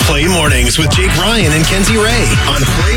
Play Mornings with Jake Ryan and Kenzie Ray on Play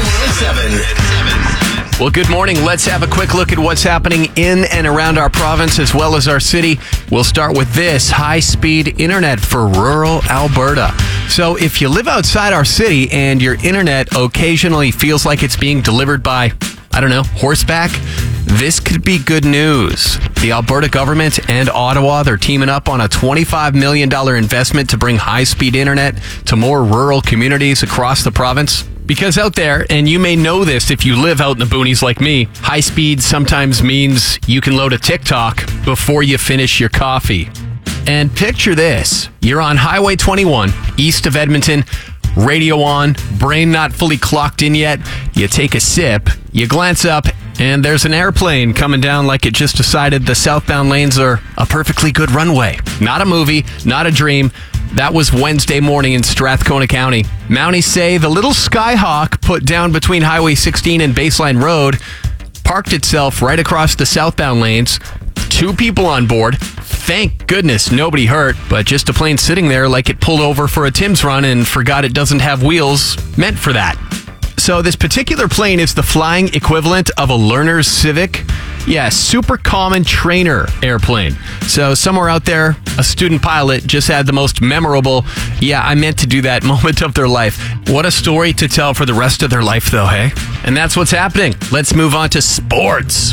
107. Well, good morning. Let's have a quick look at what's happening in and around our province as well as our city. We'll start with this: high-speed internet for rural Alberta. So if you live outside our city and your internet occasionally feels like it's being delivered by, horseback, this could be good news. The Alberta government and Ottawa, they're teaming up on a $25 million investment to bring high-speed internet to more rural communities across the province. Because out there, and you may know this if you live out in the boonies like me, high speed sometimes means you can load a TikTok before you finish your coffee. And picture this: you're on Highway 21, east of Edmonton, radio on, brain not fully clocked in yet. You take a sip, you glance up, and there's an airplane coming down like it just decided the southbound lanes are a perfectly good runway. Not a movie, not a dream. That was Wednesday morning in Strathcona County. Mounties say the little Skyhawk put down between Highway 16 and Baseline Road parked itself right across the southbound lanes. 2 people on board. Thank goodness nobody hurt, but just a plane sitting there like it pulled over for a Tim's run and forgot it doesn't have wheels meant for that. So this particular plane is the flying equivalent of a learner's Civic. Yeah, super common trainer airplane. So somewhere out there, a student pilot just had the most memorable, I meant to do that moment of their life. What a story to tell for the rest of their life though, hey? And that's what's happening. Let's move on to sports.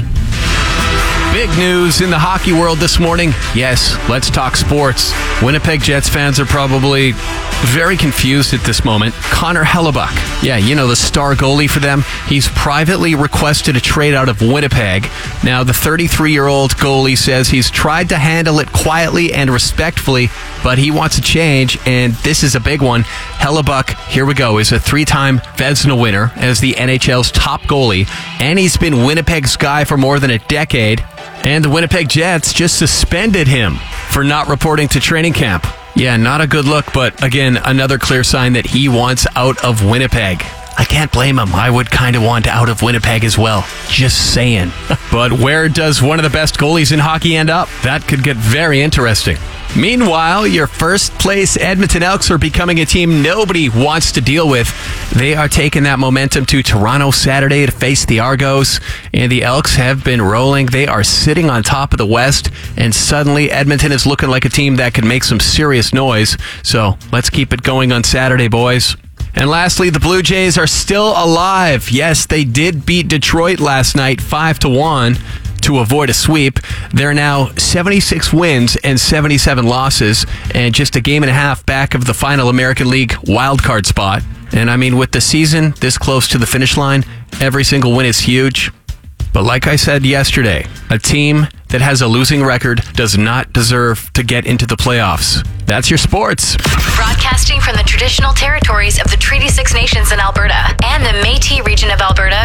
Big news in the hockey world this morning. Yes, let's talk sports. Winnipeg Jets fans are probably very confused at this moment. Connor Hellebuyck, the star goalie for them, he's privately requested a trade out of Winnipeg. Now, the 33-year-old goalie says he's tried to handle it quietly and respectfully, but he wants a change, and this is a big one. Hellebuyck, here we go, is a 3-time Vezina winner as the NHL's top goalie, and he's been Winnipeg's guy for more than a decade. And the Winnipeg Jets just suspended him for not reporting to training camp. Yeah, not a good look, but again, another clear sign that he wants out of Winnipeg. I can't blame him. I would kind of want out of Winnipeg as well. Just saying. But where does one of the best goalies in hockey end up? That could get very interesting. Meanwhile, your first place Edmonton Elks are becoming a team nobody wants to deal with. They are taking that momentum to Toronto Saturday to face the Argos, and the Elks have been rolling. They are sitting on top of the West, and suddenly Edmonton is looking like a team that can make some serious noise. So let's keep it going on Saturday, boys. And lastly, the Blue Jays are still alive. Yes, they did beat Detroit last night 5-1 to avoid a sweep. They're now 76 wins and 77 losses, and just a game and a half back of the final American League wildcard spot. And with the season this close to the finish line, every single win is huge. But like I said yesterday, a team that has a losing record does not deserve to get into the playoffs. That's your sports. Broadcasting from the traditional territories of the Treaty 6 Nations in Alberta and the Métis region of Alberta,